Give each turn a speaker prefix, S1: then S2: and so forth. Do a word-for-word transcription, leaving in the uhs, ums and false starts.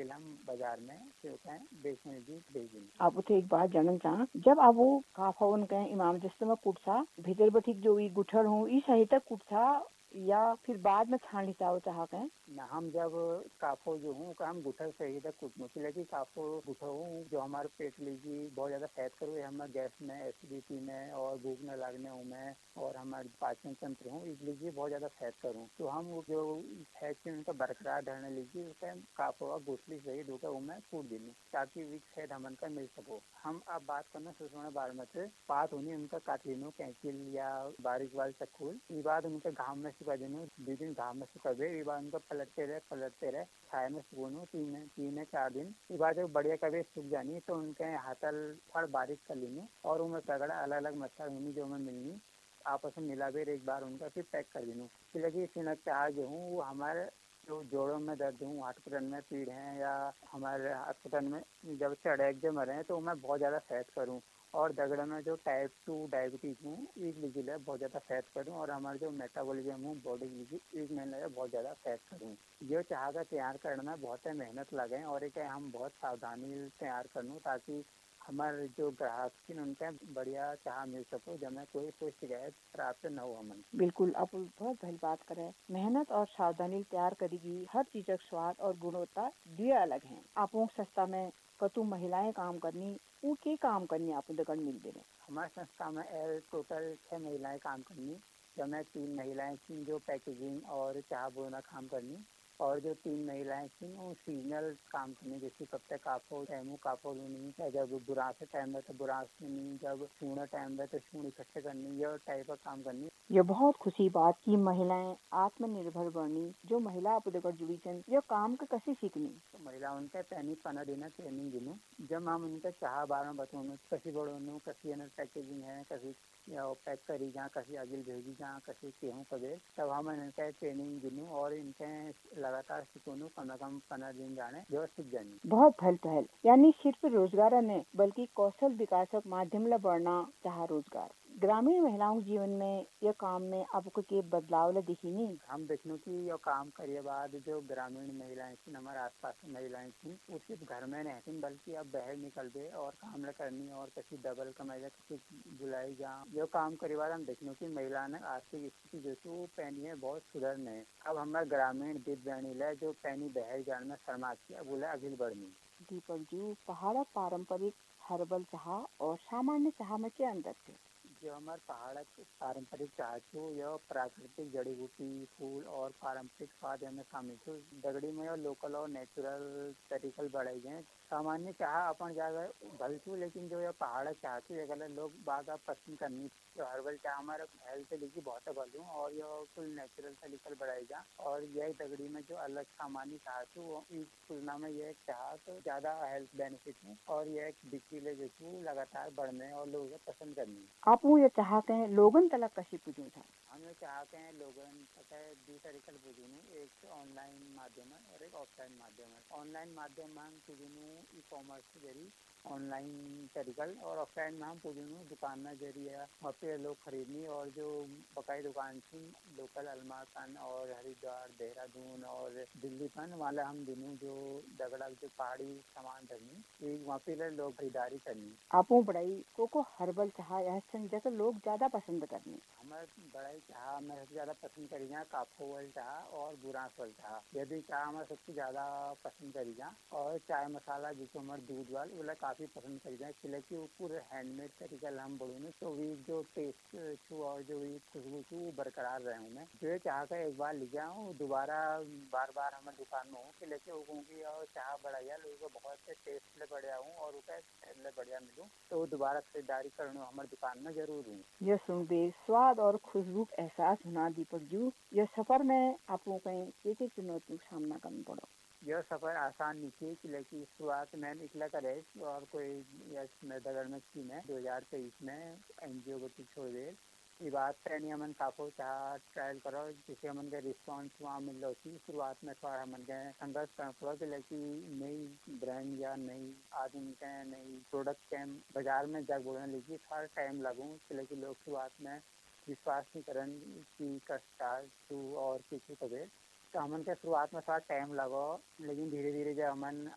S1: फिर हम बाजार में जो है बेचने की भेजेंगे।
S2: आप उसे एक बात जानना चाह जब आप वो काफावन के इमाम जिस्ते में कुटसा भीतर बठीक जो ई गुठर हूँ ई सही तक कुटसा या फिर बाद में छानी चाहो चाह के
S1: ना हम जब काफो जो हूँ का हम गुठर सही तक कुटनो लेकिन काफो गुठो हूँ जो हमारे पेट लीजिए बहुत ज़्यादा फैट करो हमारे गैस में एसिडिटी में और भूख न लगने में और हमारे पाचन तंत्र हूँ इस लीजिए बहुत ज़्यादा फैट करूँ तो हम जो फैट से उनका बरकरार रहने लीजिए उसका काफो गोसली सही धोकर वो मैं कूट दूँ ताकि वीक फैट हमन का मिल सको। हम अब बात करना सुषमा बार में से बात होनी उनका काटलीनो कैंचिल या बारीक बाल चक्कूल ये बात उनके घाम में सुखा देनो दो दिन घाम में सुखा दे ये बात उनका पलटते रहे पलटते रहे छाया में सुखोनो तीन तीन चार दिन ये बात जब बढ़िया कभी सूख जानी तो उनके हाथल थोड़ा बारीक कर लेनी और उनमें तगड़ा अलग अलग मच्छर होनी जो हमें मिलनी आपस में मिला कर एक बार उनका फिर पैक कर देना फिर लगी सिनक चाह जो हूँ वो हमारे जो जोड़ों में दर्द हूँ हाथ पटन में पीड़ है या हमारे हाथ पटन में जब चढ़ेक जम रहे हैं तो मैं बहुत ज़्यादा फैट करूँ और दगड़ में जो टाइप टू डायबिटीज़ हूँ एक लीजिए बहुत ज़्यादा फैट करूँ और हमारे जो मेटाबॉलिज्म हूँ बॉडी लीजिए एक महीने में बहुत ज़्यादा फैट करूँ ये चाह का तैयार करना बहुत मेहनत लगे और एक हम बहुत सावधानी तैयार करूँ ताकि हमारे जो ग्राहक थी उनके बढ़िया चाह मिल सको जब मैं कोई कोई शिकायत प्राप्त न हो हमन।
S2: बिल्कुल आप बहुत भली बात करें मेहनत और सावधानी तैयार करेगी हर चीज का स्वाद और गुणवत्ता दिया अलग है। आपो संस्था में कतु महिलाएं काम करनी वो के काम करनी आप दगड़ मिल दे
S1: हमारे संस्था में टोटल छह महिलाएं काम करनी जब तीन महिलाएं थी जो पैकेजिंग और चाह बोना काम करनी और जो तीन महिलाएं थी वो सीजनल काम करनी जैसे कब तक काफो टाइम काफो लूनी जब बुरास टाइम है तो बुरास लेनी जब सूना टाइम है तो सून इकट्ठे करनी यह टाइप का काम करनी।
S2: यह बहुत खुशी बात की महिलाएं आत्मनिर्भर बनी जो महिला आपदेकर जुड़ी चन यह काम का कैसे सीखनी
S1: तो महिला उनका पहनी पना देना ट्रेनिंग दिनों जब हम उनका चाह बारे में बताऊँ कसी बड़ों कसी अनर पैकेजिंग है कसी पैक करी जहाँ कसी अगिल भेजी जहाँ कसी गेहूँ कबे तब हम इनका ट्रेनिंग दिनूँ और इनके लगातार सिखोनू कम से कम पंद्रह दिन जाने जो सीख जानी।
S2: बहुत पहल पहल यानी सिर्फ रोजगार नहीं बल्कि कौशल विकासक माध्यम ला बढ़ना चाह रोजगार ग्रामीण महिलाओं जीवन में यह काम में आपको के बदलाव ला दिखी नहीं
S1: हम देखने की यह काम करिए बाद जो ग्रामीण महिलाएं थी हमारे आसपास की महिलाएं थी वो सिर्फ घर में नहीं बल्कि अब बाहर निकल गए और काम न करनी और किसी डबल कमाई किसी बुलाई जहाँ जो काम करे बाद हम देखने की महिला ने आर्थिक स्थिति जो थी वो पहनी है बहुत सुधरने है। अब हमारे ग्रामीण दिव्यांगी है जो पहनी बाहर जाने में शर्मा किया बोले अगिल बढ़नी।
S2: दीपक जी पहाड़ पारंपरिक हर्बल चाह और सामान्य चाह में क्या अंतर थे?
S1: जो हमारे पहाड़ पारंपरिक चाह छो यह प्राकृतिक जड़ी बूटी फूल और पारंपरिक स्वाद में शामिल छो दगड़ी में लोकल और नेचुरल तरीकल बढ़ाई गए सामान्य चाह अपन जाकर भल छू लेकिन जो यह पहाड़ चाह छो ये लोग बागा पसंद करनी जो हर्बल चाह हमारे हेल्थ लिखी बहुत भल हूँ और यह फुल नेचुरल तरीकल बढ़ाई जा और यह दगड़ी में जो अलग सामान्य चाह छो इस तुलना में यह चाह तो ज़्यादा हेल्थ बेनिफिट है और यह बिक्री ले जो छू लगातार बढ़ने और लोग पसंद करनी।
S2: आप वो ये चाहते हैं लोगन तलक कशी पूछू था
S1: हम ये चाहते हैं लोगन पता है दो तरीके से पूछूँ एक ऑनलाइन माध्यम है और एक ऑफलाइन माध्यम है। ऑनलाइन माध्यम में हम पूछूँ ई कॉमर्स के जरिए ऑनलाइन तरीकल और ऑफलाइन में हम पूछूँ दुकान में जरिए वहाँ पे लोग खरीदनी और जो बकाई दुकान थी लोकल अलमारन और हरिद्वार देहरादून और दिल्ली पन वाला हम दिनों जो दगड़ा जो पहाड़ी सामान धरनी वहाँ पे लोग खरीदारी करनी।
S2: आपो बड़ाई को को हर्बल चाह यह जैसे लोग ज्यादा पसंद करनी
S1: हमारे बड़ाई चाह मैं सबसे ज़्यादा पसंद करी जा काफोवल चाह और बुरांसवल चाह यदि चाह हमारे सबसे ज़्यादा पसंद करी जा और चाय मसाला जिसको हमारे दूध वाल वो काफ़ी पसंद करी जाए इसलिए कि वो पूरे हैंडमेड तरीका हम बोलूँ तो भी जो टेस्ट छू और जो भी खुशबू छू वो बरकरार रहे हूँ मैं जो ये चाह का एक बार ले जाऊँ दोबारा बार बार हमारे दुकान में हूँ कि लेके वो कहूँगी और चाह बढ़ाइया लोगों को बहुत से टेस्ट ले बढ़िया हूँ और उसका बढ़िया मिलूँ तो दोबारा खरीदारी करने हमारे दुकान में जरूर हूँ।
S2: यह सुनते स्वाद और खुशबू का एहसास होना दीपक जी यह सफर में आपको कहीं एक एक चुनौतियों का सामना करना पड़ा
S1: यह सफ़र आसान नहीं थी लेकिन शुरुआत में निकला करे और कोई दगड़ में की में दो हज़ार तेईस में एन जी ओ को छोड़ दे ये बात पहले हमन काफ़ो चाह ट्रायल करो जिससे हमन के रिस्पॉन्स वहाँ मिल रही थी शुरुआत में थोड़ा हमन के संघर्ष करना पड़ा कि लेकिन नई ब्रांड या नई आदमी के नई प्रोडक्ट के बाजार में जग बोलने लगी थोड़ा टाइम लगूँ लेकिन लोग शुरुआत में विश्वास नहीं करन कि कष्ट और किसी कबे तो हमन के शुरुआत में थोड़ा टाइम लगो लेकिन धीरे धीरे जब हमन